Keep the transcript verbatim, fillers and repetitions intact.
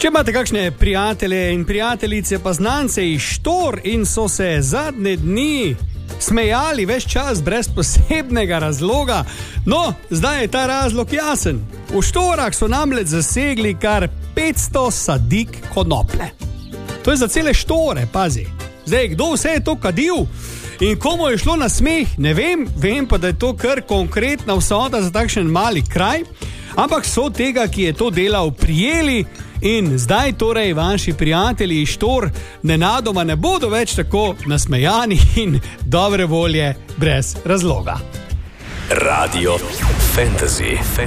Če imate kakšne prijatelje in prijateljice pa znance iz Štor in so se zadnje dni smejali ves čas brez posebnega razloga, no, zdaj je ta razlog jasen. V Štorah so namreč zasegli kar petsto sadik konoplje. To je za cele Štore, pazi. Zdaj, kdo vse je to kadil in komu je šlo na smeh, ne vem, vem pa, da je to kar konkretna vsota za takšen mali kraj, ampak so tega, ki je to delal, prijeli in zdaj torej vaši prijatelji iz Štor nenadoma ne bodo več tako nasmejani in dobre volje brez razloga. Radio Fantasy.